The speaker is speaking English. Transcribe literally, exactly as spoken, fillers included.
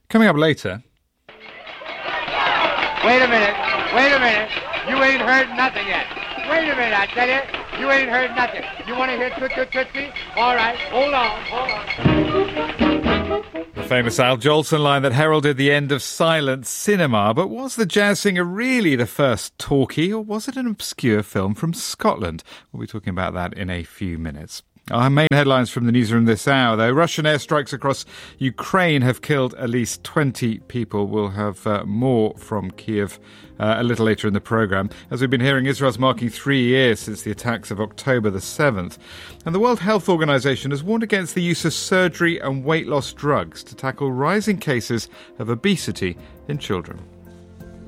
Coming up later... Wait a minute. Wait a minute. You ain't heard nothing yet. Wait a minute, I tell you. You ain't heard nothing. You want to hear Toot Toot Tootsie? All right. Hold on. Hold on. The famous Al Jolson line that heralded the end of silent cinema. But was the jazz singer really the first talkie, or was it an obscure film from Scotland? We'll be talking about that in a few minutes. Our main headlines from the newsroom this hour, though. Russian airstrikes across Ukraine have killed at least twenty people. We'll have uh, more from Kiev uh, a little later in the programme. As we've been hearing, Israel's marking three years since the attacks of October the seventh. And the World Health Organization has warned against the use of surgery and weight loss drugs to tackle rising cases of obesity in children.